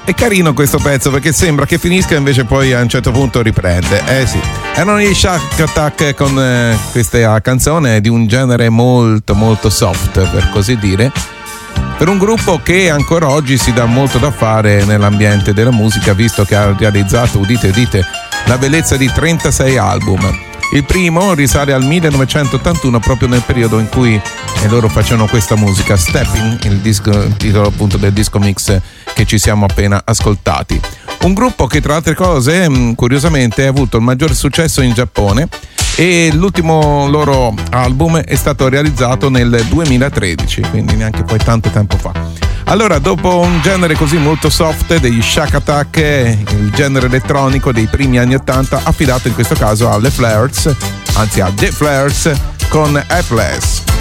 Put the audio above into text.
È carino questo pezzo perché sembra che finisca, invece poi a un certo punto riprende. Sì, erano gli Shack Attack con questa canzone di un genere molto molto soft, per così dire, per un gruppo che ancora oggi si dà molto da fare nell'ambiente della musica, visto che ha realizzato, udite udite, la bellezza di 36 album. Il primo risale al 1981, proprio nel periodo in cui loro facevano questa musica, Stepping, il titolo appunto del disco mix che ci siamo appena ascoltati. Un gruppo che, tra altre cose, curiosamente ha avuto il maggiore successo in Giappone, e l'ultimo loro album è stato realizzato nel 2013, quindi neanche poi tanto tempo fa. Allora, dopo un genere così molto soft degli Shack Attack, il genere elettronico dei primi anni 80, affidato in questo caso alle Flares, anzi a The Flares con Helpless.